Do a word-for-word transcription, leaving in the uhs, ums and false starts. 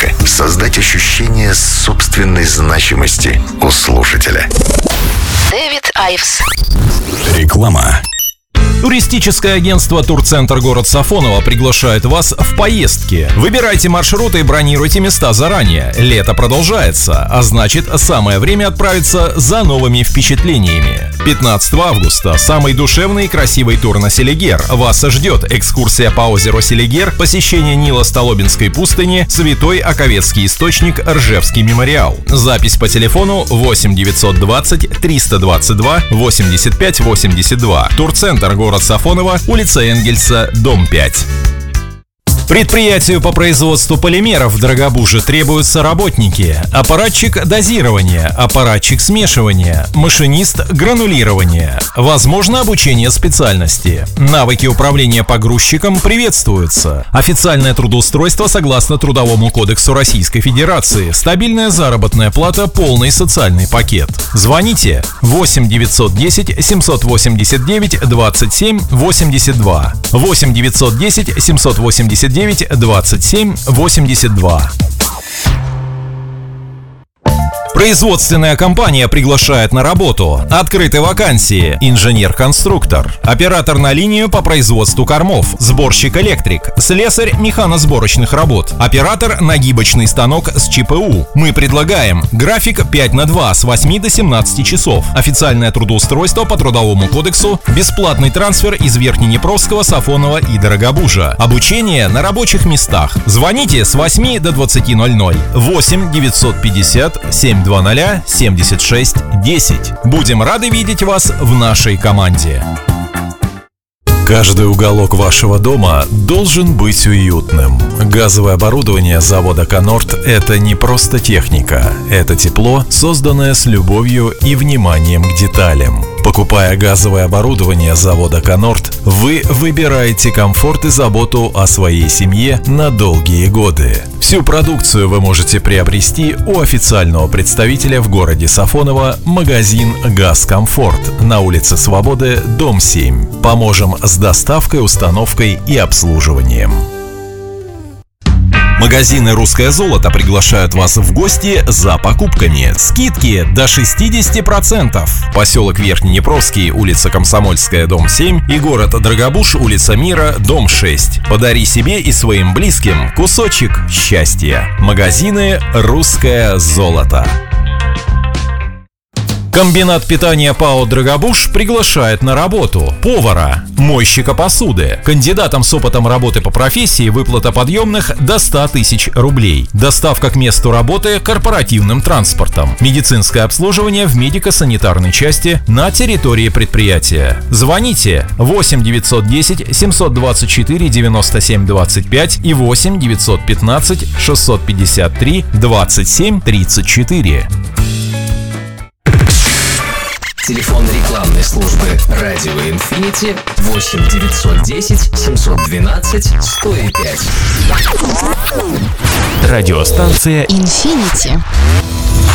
сотрудника. Создать ощущение собственной значимости у слушателя. Дэвид Айвс. Реклама. Туристическое агентство «Турцентр город Сафоново» приглашает вас в поездки. Выбирайте маршруты и бронируйте места заранее. Лето продолжается, а значит, самое время отправиться за новыми впечатлениями. пятнадцатого августа. Самый душевный и красивый тур на Селигер. Вас ждет экскурсия по озеру Селигер, посещение Нила Столобинской пустыни, Святой Оковецкий источник, Ржевский мемориал. Запись по телефону восемь девятьсот двадцать триста двадцать два восемьдесят пять восемьдесят два. Турцентр город Сафоново, улица Энгельса, дом пять. Предприятию по производству полимеров в Дорогобуже требуются работники: аппаратчик дозирования, аппаратчик смешивания, машинист гранулирования. Возможно обучение специальности. Навыки управления погрузчиком приветствуются. Официальное трудоустройство согласно Трудовому кодексу Российской Федерации. Стабильная заработная плата, полный социальный пакет. Звоните восемь девятьсот десять семьсот восемьдесят девять двадцать семь восемьдесят два. восемь девятьсот десять семьсот восемьдесят девять двадцать семь восемьдесят два. Производственная компания приглашает на работу. Открыты вакансии: инженер-конструктор, оператор на линию по производству кормов, сборщик-электрик, слесарь механосборочных работ, оператор нагибочный станок с ЧПУ. Мы предлагаем график пять на два с восьми до семнадцати часов, официальное трудоустройство по Трудовому кодексу, бесплатный трансфер из Верхнеднепровского, Сафонова и Дорогобужа, обучение на рабочих местах. Звоните с восьми до двадцати ноль-ноль. восемь девятьсот пятьдесят семь двадцать семьдесят шесть десять. Будем рады видеть вас в нашей команде. Каждый уголок вашего дома должен быть уютным. Газовое оборудование завода «Конорд» — это не просто техника. Это тепло, созданное с любовью и вниманием к деталям. Покупая газовое оборудование завода «Конорд», вы выбираете комфорт и заботу о своей семье на долгие годы. Всю продукцию вы можете приобрести у официального представителя в городе Сафоново, магазин «Газкомфорт» на улице Свободы, дом семь. Поможем с доставкой, установкой и обслуживанием. Магазины «Русское золото» приглашают вас в гости за покупками. Скидки до шестидесяти процентов. Поселок Верхнеднепровский, улица Комсомольская, дом семь, и город Дорогобуж, улица Мира, дом шесть. Подари себе и своим близким кусочек счастья. Магазины «Русское золото». Комбинат питания ПАО «Дорогобуж» приглашает на работу повара, мойщика посуды. Кандидатам с опытом работы по профессии выплата подъемных до ста тысяч рублей. Доставка к месту работы корпоративным транспортом. Медицинское обслуживание в медико-санитарной части на территории предприятия. Звоните восемь девятьсот десять семьсот двадцать четыре девяносто семь двадцать пять и восемь девятьсот пятнадцать шестьсот пятьдесят три двадцать семь тридцать четыре. Телефон рекламной службы «Радио Инфинити» восемь девятьсот десять семьсот двенадцать сто пять. Радиостанция Инфинити.